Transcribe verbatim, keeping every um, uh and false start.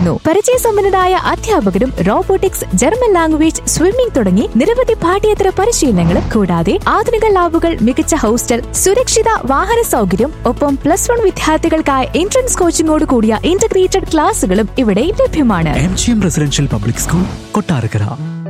ലഭിക്കുന്നു. പരിചയസമ്പന്നരായ അധ്യാപകരും റോബോട്ടിക്സ്, ജർമ്മൻ ലാംഗ്വേജ്, സ്വിമ്മിംഗ് തുടങ്ങി നിരവധി പാഠ്യേതര പരിശീലനങ്ങളും കൂടാതെ ആധുനിക ലാബുകൾ, മികച്ച ഹോസ്റ്റൽ, സുരക്ഷിത വാഹന സൗകര്യം, ഒപ്പം പ്ലസ് വൺ വിദ്യാർത്ഥികൾക്കായി എൻട്രൻസ് കോച്ചിംഗോട് കൂടിയ ഇന്റഗ്രേറ്റഡ് ക്ലാസുകളും ഇവിടെ ലഭ്യമാണ്. M G M residential public school, Kottarakkara.